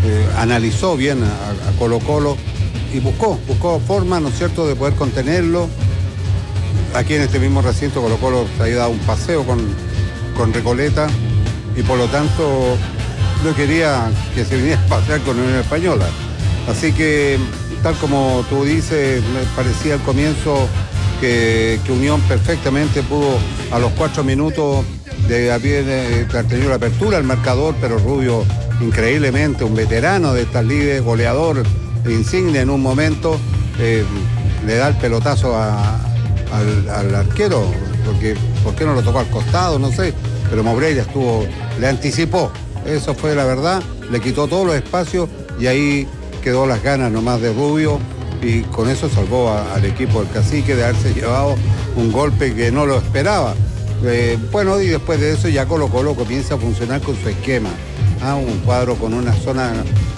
analizó bien a Colo-Colo y buscó forma, ¿no es cierto?, de poder contenerlo. Aquí en este mismo recinto Colo-Colo se había dado un paseo con Recoleta y por lo tanto no quería que se viniera a pasear con Unión Española. Así que, tal como tú dices, me parecía al comienzo que Unión perfectamente pudo a los 4 minutos de haber tenido la apertura al marcador, pero Rubio increíblemente, un veterano de estas lides, goleador insigne en un momento, le da el pelotazo al arquero, porque ¿por qué no lo tocó al costado? No sé, pero Moreira le anticipó, eso fue la verdad, le quitó todos los espacios y ahí quedó las ganas nomás de Rubio y con eso salvó al equipo del Cacique de haberse llevado un golpe que no lo esperaba. Bueno, y después de eso ya Colo-Colo comienza a funcionar con su esquema, un cuadro con una zona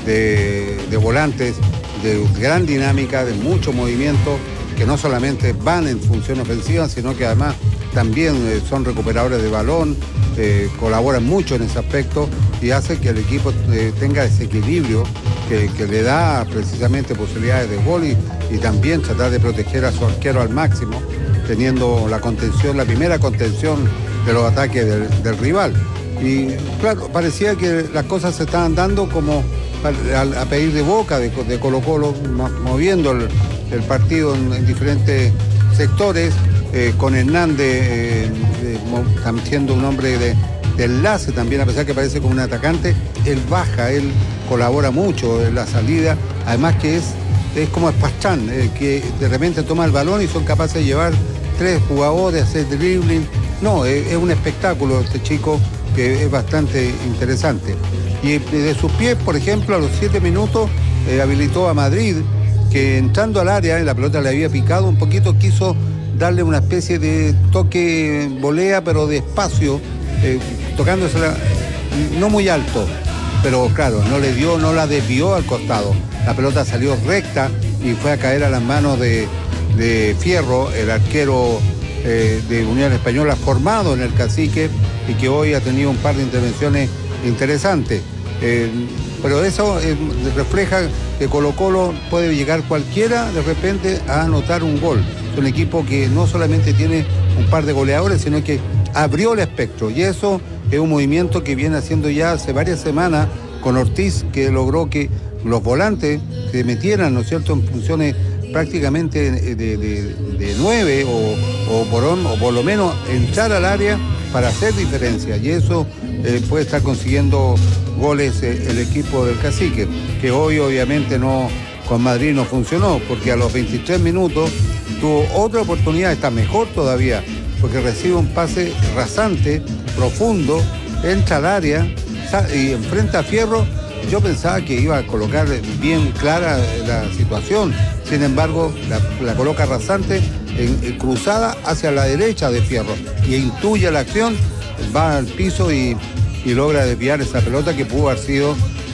de volantes de gran dinámica, de mucho movimiento, que no solamente van en función ofensiva, sino que además también son recuperadores de balón, colaboran mucho en ese aspecto y hace que el equipo tenga ese equilibrio que le da precisamente posibilidades de gol y también tratar de proteger a su arquero al máximo, teniendo la primera contención de los ataques del rival. Y claro, parecía que las cosas se estaban dando como a pedir de boca de Colo-Colo, moviendo el partido en diferentes sectores, con Hernández siendo un hombre de enlace también, a pesar que parece como un atacante, él baja, él colabora mucho en la salida, además que es como Pastrán, que de repente toma el balón y son capaces de llevar 3 jugadores, hacer dribbling. No, es un espectáculo este chico que es bastante interesante. Y de sus pies, por ejemplo, a los 7 minutos habilitó a Madrid, que entrando al área, la pelota le había picado un poquito, quiso darle una especie de toque volea, pero de espacio, tocándosela no muy alto, pero claro, no la desvió al costado. La pelota salió recta y fue a caer a las manos de Fierro, el arquero de Unión Española formado en el Cacique y que hoy ha tenido un par de intervenciones interesantes. Pero eso refleja que Colo-Colo puede llegar cualquiera de repente a anotar un gol. Es un equipo que no solamente tiene un par de goleadores, sino que abrió el espectro. Y eso es un movimiento que viene haciendo ya hace varias semanas con Ortiz, que logró que los volantes se metieran, ¿no es cierto?, en funciones prácticamente de 9 o por lo menos entrar al área para hacer diferencia. Y eso puede estar consiguiendo goles el equipo del Cacique, que hoy obviamente con Madrid no funcionó, porque a los 23 minutos tuvo otra oportunidad, está mejor todavía, porque recibe un pase rasante, profundo, entra al área y enfrenta a Fierro. Yo pensaba que iba a colocar bien clara la situación, sin embargo la coloca rasante cruzada hacia la derecha de Fierro y intuye la acción, va al piso y logra desviar esa pelota que pudo haber sido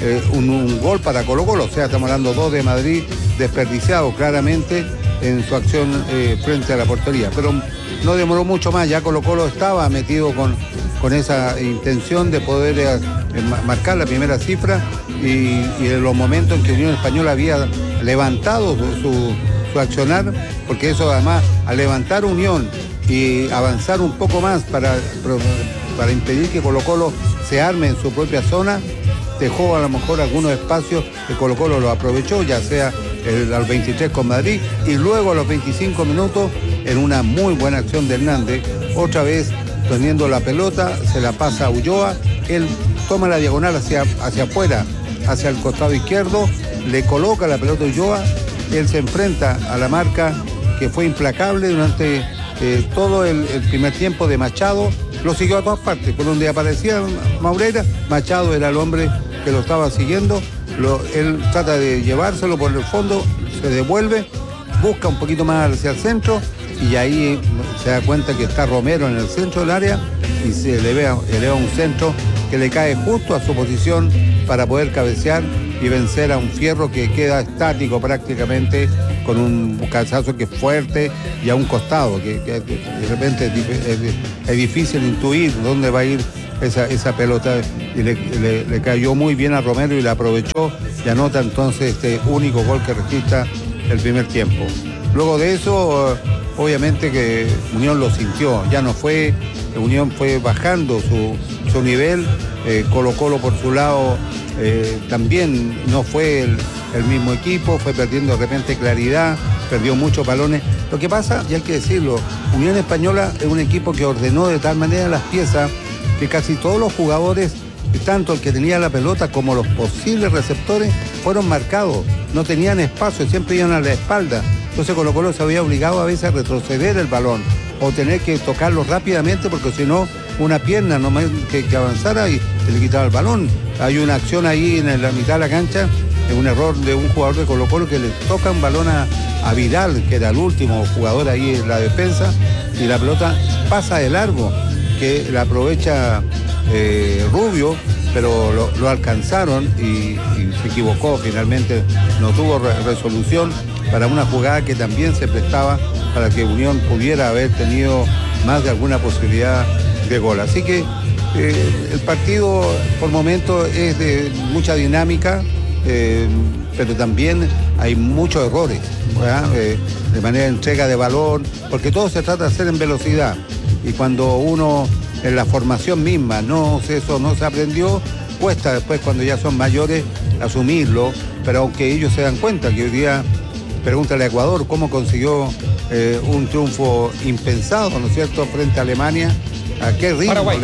un gol para Colo-Colo. O sea, estamos hablando 2 de Madrid desperdiciados claramente en su acción frente a la portería, pero no demoró mucho más, ya Colo-Colo estaba metido con esa intención de poder marcar la primera cifra y en los momentos en que Unión Española había levantado su accionar, porque eso además, al levantar Unión y avanzar un poco más para impedir que Colo-Colo se arme en su propia zona, dejó a lo mejor algunos espacios que Colo-Colo lo aprovechó, ya sea al 23 con Madrid y luego a los 25 minutos en una muy buena acción de Hernández, otra vez teniendo la pelota, se la pasa a Ulloa, él toma la diagonal hacia afuera, hacia el costado izquierdo, le coloca la pelota a Ulloa, él se enfrenta a la marca que fue implacable durante todo el primer tiempo de Machado, lo siguió a todas partes, por donde aparecía Moreira, Machado era el hombre que lo estaba siguiendo, él trata de llevárselo por el fondo, se devuelve, busca un poquito más hacia el centro y ahí se da cuenta que está Romero en el centro del área y se eleva un centro que le cae justo a su posición para poder cabecear y vencer a un Fierro que queda estático prácticamente con un cabezazo que es fuerte y a un costado, que de repente es difícil intuir dónde va a ir esa pelota y le cayó muy bien a Romero y la aprovechó y anota entonces este único gol que registra el primer tiempo. Luego de eso, obviamente que Unión lo sintió, ya no fue, Unión fue bajando su nivel, Colo-Colo por su lado también no fue el mismo equipo, fue perdiendo de repente claridad, perdió muchos balones. Lo que pasa, y hay que decirlo, Unión Española es un equipo que ordenó de tal manera las piezas que casi todos los jugadores, tanto el que tenía la pelota como los posibles receptores, fueron marcados, no tenían espacio, siempre iban a la espalda. Entonces Colo-Colo se había obligado a veces a retroceder el balón o tener que tocarlo rápidamente porque si no, una pierna nomás que avanzara y se le quitaba el balón. Hay una acción ahí en la mitad de la cancha, es un error de un jugador de Colo-Colo que le toca un balón a Vidal, que era el último jugador ahí en la defensa, y la pelota pasa de largo, que la aprovecha Rubio, pero lo alcanzaron y se equivocó finalmente, no tuvo resolución para una jugada que también se prestaba para que Unión pudiera haber tenido más de alguna posibilidad de gol. Así que el partido por momentos es de mucha dinámica, pero también hay muchos errores, de manera de entrega de balón, porque todo se trata de hacer en velocidad. Y cuando uno en la formación misma eso no se aprendió, cuesta después cuando ya son mayores asumirlo, pero aunque ellos se dan cuenta que hoy día, pregúntale a Ecuador cómo consiguió un triunfo impensado, ¿no es cierto?, frente a Alemania, a qué ritmo. Paraguay.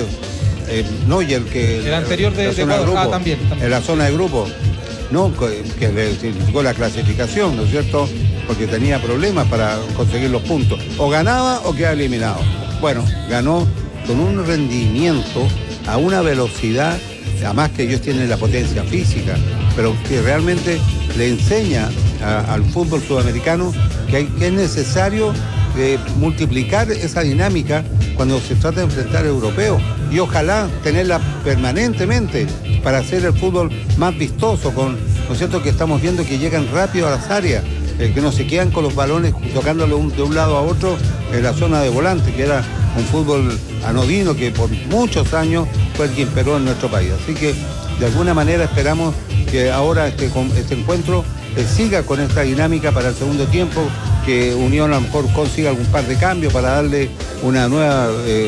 No, y el anterior de Ecuador, grupo, también. En la zona de grupo, no, que le significó la clasificación, ¿no es cierto?, porque tenía problemas para conseguir los puntos. O ganaba o quedaba eliminado. Bueno, ganó con un rendimiento a una velocidad, además que ellos tienen la potencia física, pero que realmente le enseña al fútbol sudamericano que es necesario multiplicar esa dinámica cuando se trata de enfrentar a europeos y ojalá tenerla permanentemente para hacer el fútbol más vistoso, ¿no es cierto?, que estamos viendo que llegan rápido a las áreas, que no se quedan con los balones tocándolo de un lado a otro en la zona de volante, que era un fútbol anodino que por muchos años fue el que imperó en nuestro país. Así que de alguna manera esperamos que ahora este encuentro siga con esta dinámica para el segundo tiempo, que Unión a lo mejor consiga algún par de cambios para darle una nueva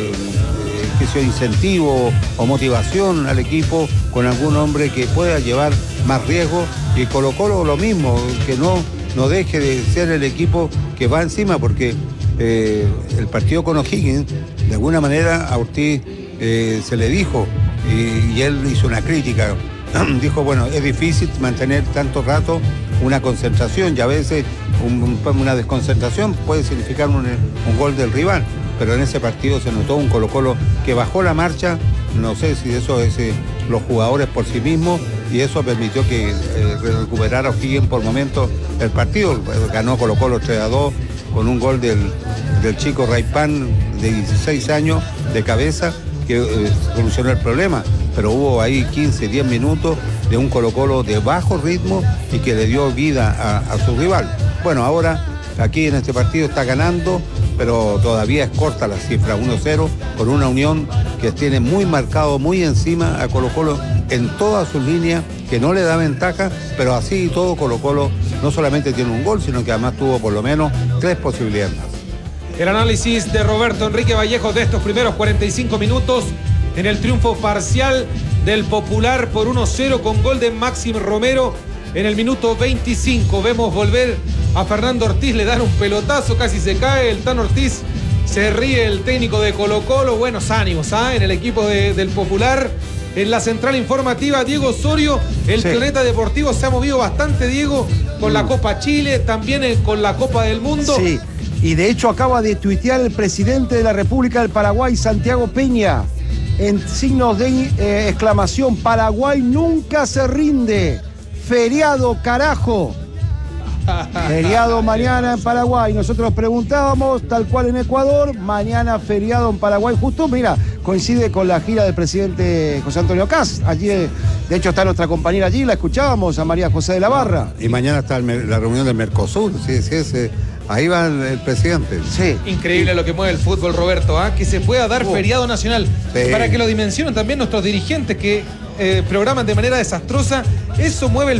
incentivo o motivación al equipo con algún hombre que pueda llevar más riesgo, y Colo-Colo lo mismo, que no deje de ser el equipo que va encima, porque el partido con O'Higgins, de alguna manera a Ortiz se le dijo, y él hizo una crítica, dijo, bueno, es difícil mantener tanto rato una concentración y a veces una desconcentración puede significar un gol del rival, pero en ese partido se notó un Colo-Colo que bajó la marcha, no sé si eso es los jugadores por sí mismos, y eso permitió que recuperara O'Higgins por momentos el partido. Ganó Colo-Colo 3-2 con un gol del chico Raipán de 16 años de cabeza que solucionó el problema, pero hubo ahí 15-10 minutos de un Colo-Colo de bajo ritmo y que le dio vida a su rival. Bueno, ahora aquí en este partido está ganando, pero todavía es corta la cifra, 1-0, con una Unión que tiene muy marcado, muy encima a Colo-Colo en todas sus líneas, que no le da ventaja, pero así y todo Colo-Colo no solamente tiene un gol, sino que además tuvo por lo menos 3 posibilidades más. El análisis de Roberto Enrique Vallejo de estos primeros 45 minutos en el triunfo parcial del Popular por 1-0 con gol de Máximo Romero en el minuto 25. Vemos volver a Fernando Ortiz, le dan un pelotazo, casi se cae el Tan Ortiz, se ríe el técnico de Colo-Colo. Buenos ánimos en el equipo del Popular. En la central informativa, Diego Osorio, el Planeta Deportivo se ha movido bastante, Diego, con la Copa Chile, también con la Copa del Mundo. Sí, y de hecho acaba de tuitear el presidente de la República del Paraguay, Santiago Peña, en signos de exclamación: Paraguay nunca se rinde, feriado carajo. Feriado mañana en Paraguay. Nosotros preguntábamos, tal cual en Ecuador, mañana feriado en Paraguay. Justo, mira, coincide con la gira del presidente José Antonio Kast. Allí, de hecho, está nuestra compañera allí, la escuchábamos, a María José de la Barra. Y mañana está la reunión del Mercosur, sí, Ahí va el presidente. Sí. Increíble lo que mueve el fútbol, Roberto, que se pueda dar feriado nacional. Sí. Para que lo dimensionen también nuestros dirigentes que programan de manera desastrosa. Eso mueve el